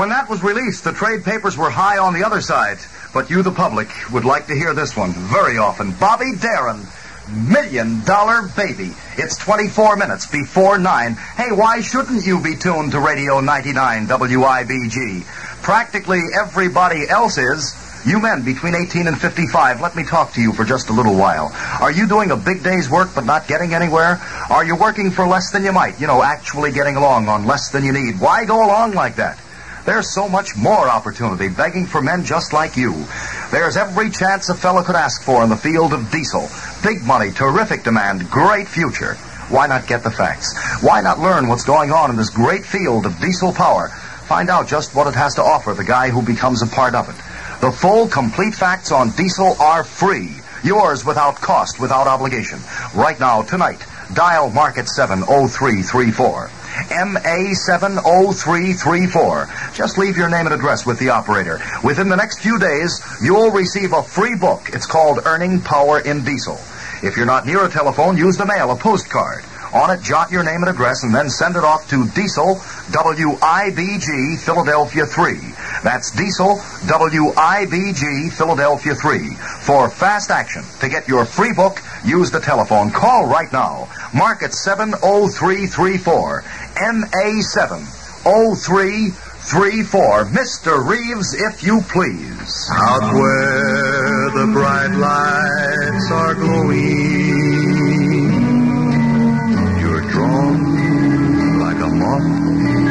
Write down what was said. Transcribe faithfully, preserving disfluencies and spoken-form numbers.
When that was released, the trade papers were high on the other side. But you, the public, would like to hear this one very often. Bobby Darin, Million Dollar Baby. It's twenty-four minutes before nine. Hey, why shouldn't you be tuned to Radio ninety-nine W I B G? Practically everybody else is. You men between eighteen and fifty-five, let me talk to you for just a little while. Are you doing a big day's work but not getting anywhere? Are you working for less than you might? You know, actually getting along on less than you need. Why go along like that? There's so much more opportunity begging for men just like you. There's every chance a fellow could ask for in the field of diesel. Big money, terrific demand, great future. Why not get the facts? Why not learn what's going on in this great field of diesel power? Find out just what it has to offer the guy who becomes a part of it. The full, complete facts on diesel are free. Yours without cost, without obligation. Right now, tonight, dial Market seven oh three three four. M A seven oh three three four. Just leave your name and address with the operator. Within the next few days, you'll receive a free book. It's called Earning Power in Diesel. If you're not near a telephone, use the mail, a postcard. On it, jot your name and address, and then send it off to Diesel, W I B G, Philadelphia three. That's Diesel, W I B G, Philadelphia three. For fast action, to get your free book, use the telephone. Call right now. Market seven oh three three four. M A seven oh three three four. Mister Reeves, if you please. Out where the bright lights are glowing,